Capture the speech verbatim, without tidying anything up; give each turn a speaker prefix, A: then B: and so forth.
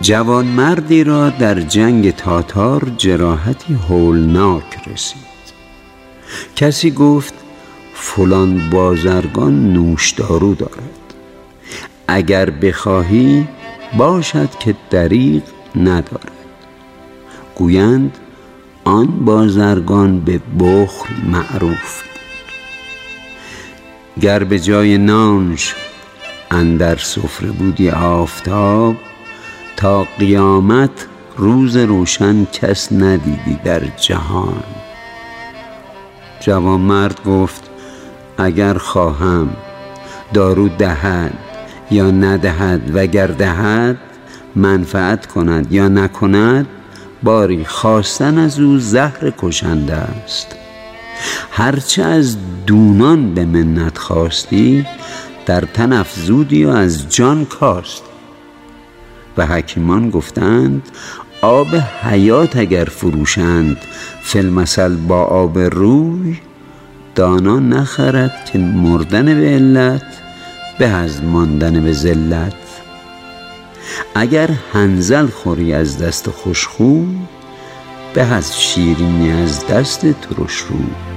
A: جوانمردی را در جنگ تاتار جراحتی هولناک رسید. کسی گفت فلان بازرگان نوشدارو دارد، اگر بخواهی باشد که دریغ ندارد. گویند آن بازرگان به بخل معروف بود. گر به جای نانش اندر سفره بودی آفتاب، تا قیامت روز روشن کس ندیدی در جهان. جوانمرد گفت اگر خواهم دارو دهد یا ندهد، وگر دهد منفعت کند یا نکند، باری خواستن از او زهر کشنده است. هرچه از دونان به منت خواستی، در تن افزودی و از جان کاستی. و حکیمان گفتند آب حیات اگر فروشند فی المثل با آب روی، دانا نخرد که مردن به علت به از ماندن به ذلت. اگر حنظل خوری از دست خوشخو، به از شیرینی از دست ترشرو.